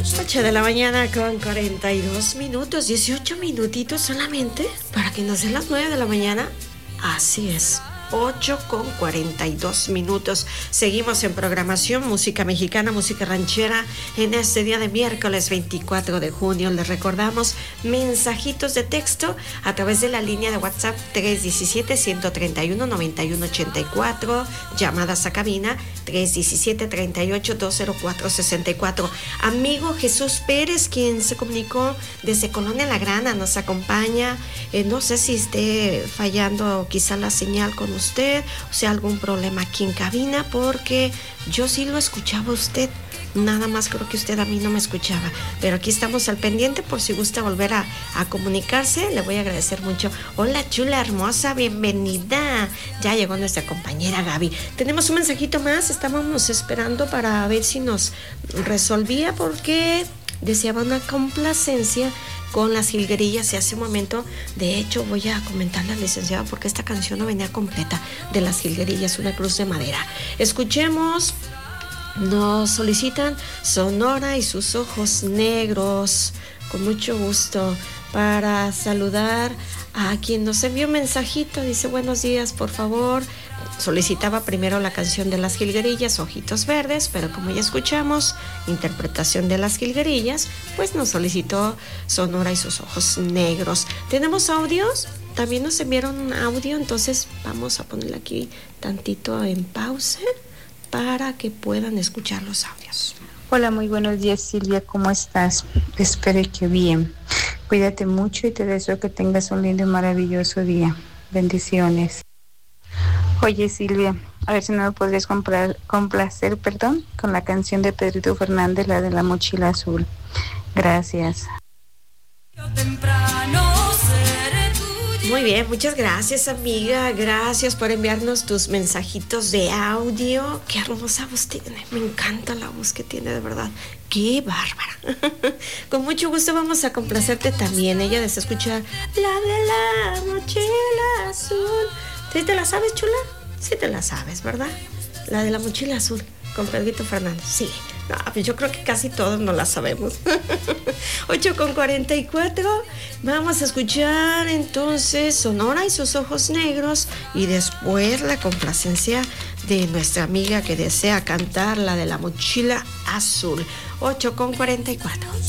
8 de la mañana con 42 minutos, 18 minutitos solamente para que nos den las 9 de la mañana. Así es. 8 con 42 minutos. Seguimos en programación, música mexicana, música ranchera. En este día de miércoles 24 de junio les recordamos mensajitos de texto a través de la línea de WhatsApp 317-131-9184, llamadas a cabina 317-38-204-64. Amigo Jesús Pérez, quien se comunicó desde Colonia La Grana, nos acompaña. No sé si esté fallando quizá la señal con usted, o sea, algún problema aquí en cabina, porque yo sí lo escuchaba a usted, nada más creo que usted a mí no me escuchaba, pero aquí estamos al pendiente por si gusta volver a comunicarse, le voy a agradecer mucho. Hola chula hermosa, bienvenida, ya llegó nuestra compañera Gaby. Tenemos un mensajito más, estábamos esperando para ver si nos resolvía porque deseaba una complacencia con las jilguerillas y hace un momento, de hecho voy a comentarle al licenciado porque esta canción no venía completa, de las jilguerillas, una cruz de madera. Escuchemos, nos solicitan Sonora y sus ojos negros, con mucho gusto, para saludar a quien nos envió un mensajito, dice buenos días, por favor. Solicitaba primero la canción de las jilguerillas, Ojitos Verdes, pero como ya escuchamos, interpretación de las jilguerillas, pues nos solicitó Sonora y sus ojos negros. ¿Tenemos audios? También nos enviaron un audio, entonces vamos a ponerle aquí tantito en pausa para que puedan escuchar los audios. Hola, muy buenos días Silvia, ¿cómo estás? Espero que bien. Cuídate mucho y te deseo que tengas un lindo y maravilloso día. Bendiciones. Oye Silvia, a ver si no me podrías complacer, con la canción de Pedrito Fernández, la de la mochila azul. Gracias. Muy bien, muchas gracias amiga, gracias por enviarnos tus mensajitos de audio. Qué hermosa voz tiene, me encanta la voz que tiene, de verdad, qué bárbara. Con mucho gusto vamos a complacerte también. Ella desea escuchar la de la mochila azul. ¿Sí te la sabes, chula? Sí te la sabes, ¿verdad? La de la mochila azul con Pedrito Fernández, sí. No, pues yo creo que casi todos no la sabemos. 8 con 44. Vamos a escuchar entonces Sonora y sus ojos negros y después la complacencia de nuestra amiga que desea cantar la de la mochila azul. 8 con 44.